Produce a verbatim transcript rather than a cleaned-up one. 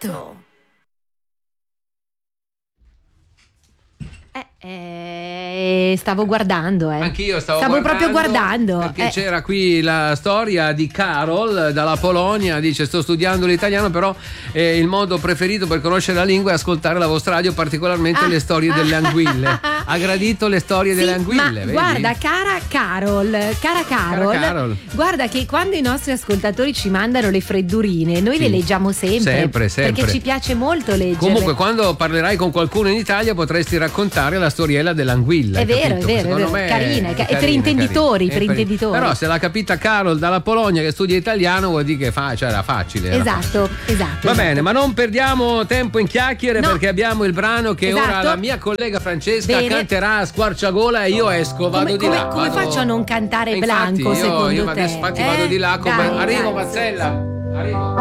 Perfetto. Eh, eh, stavo guardando, eh. Anch'io stavo, stavo guardando, proprio guardando. Perché eh. c'era qui la storia di Carol dalla Polonia. Dice: sto studiando l'italiano, però eh, il modo preferito per conoscere la lingua è ascoltare la vostra radio, particolarmente Ah. le storie delle anguille. Ha gradito le storie Sì, delle anguille, ma vedi? guarda, cara Carol, cara Carol, Cara Carol. guarda che quando i nostri ascoltatori ci mandano le freddurine, noi Sì. le leggiamo sempre, Sempre, sempre. perché ci piace molto leggere. Comunque, quando parlerai con qualcuno in Italia, potresti raccontare la storiella dell'anguilla. È hai vero, capito? è vero, Secondo è vero. me Carina, è ca- e per carina, intenditori, carina. per Eh, intenditori. Però se l'ha capita Carol dalla Polonia che studia italiano, vuol dire che fa, cioè era facile. era Esatto, esatto. Va esatto. bene, ma non perdiamo tempo in chiacchiere, No. perché abbiamo il brano che Esatto. ora la mia collega Francesca Bene. canterà a squarciagola e io esco, vado Come, di come- là. come vado- faccio a non cantare E Blanco infatti io, secondo io te? adesso infatti Eh? vado di là come... Dai, Arrivo dai. Mazzella, arrivo.